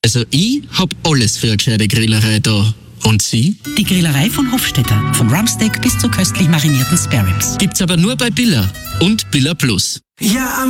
Also ich hab alles für eine gescheite Grillerei da. Und Sie? Die Grillerei von Hofstetter. Vom Rumpsteak bis zu köstlich marinierten Spareribs. Gibt's aber nur bei Billa und Billa Plus. Ja,